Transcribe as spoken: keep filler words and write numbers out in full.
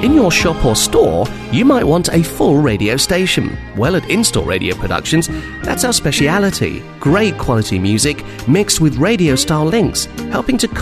In your shop or store, you might want a full radio station. Well, at In-Store Radio Productions, that's our speciality. Great quality music mixed with radio-style links, helping to